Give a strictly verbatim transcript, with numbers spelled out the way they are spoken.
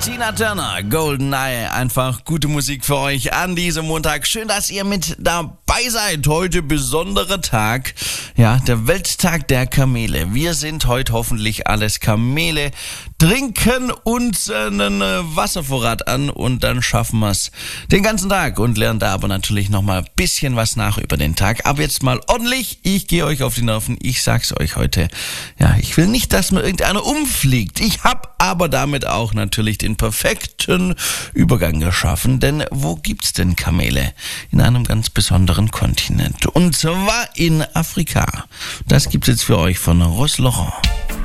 Tina Turner, Goldeneye, einfach gute Musik für euch an diesem Montag. Schön, dass ihr mit dabei seid. Heute besonderer Tag, ja, der Welttag der Kamele. Wir sind heute hoffentlich alles Kamele, trinken uns einen Wasservorrat an und dann schaffen wir es den ganzen Tag und lernen da aber natürlich nochmal ein bisschen was nach über den Tag. Aber jetzt mal ordentlich, ich gehe euch auf die Nerven, ich sag's euch heute. Ja, ich will nicht, dass mir irgendeiner umfliegt. Ich hab aber damit auch natürlich den perfekten Übergang geschaffen, denn wo gibt's denn Kamele? In einem ganz besonderen Kontinent, und zwar in Afrika. Das gibt's jetzt für euch von Ross Laurent.